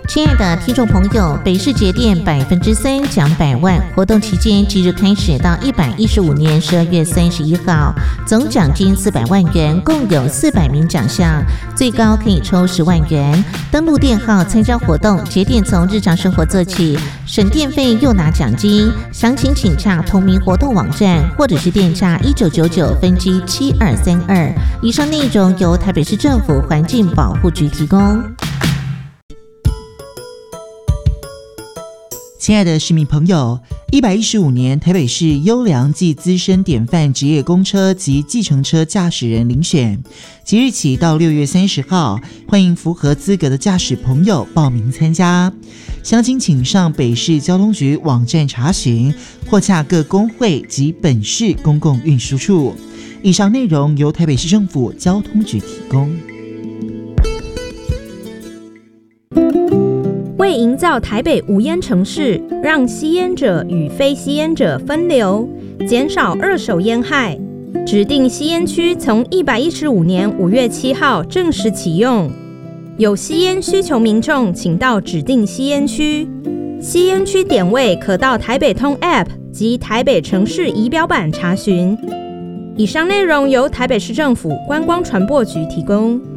亲爱的听众朋友，北市节电3%奖100万活动期间即日开始到115年12月31号，总奖金400万元，共有400名奖项，最高可以抽10万元。登录电号参加活动，节电从日常生活做起，省电费又拿奖金。详情请洽同名活动网站，或者是电诈1999分机7232。以上内容由台北市政府环境保护局提供。 亲爱的市民朋友，115年台北市优良暨资深典范职业公车及计程车驾驶人遴选，即日起到6月30号，欢迎符合资格的驾驶朋友报名参加。详情请上北市交通局网站查询，或洽各工会及本市公共运输处。以上内容由台北市政府交通局提供。 为营造台北无烟城市，让吸烟者与非吸烟者分流，减少二手烟害，指定吸烟区从115年5月7号正式启用。有吸烟需求民众，请到指定吸烟区。吸烟区点位可到台北通 App 及台北城市仪表板查询。以上内容由台北市政府观光传播局提供。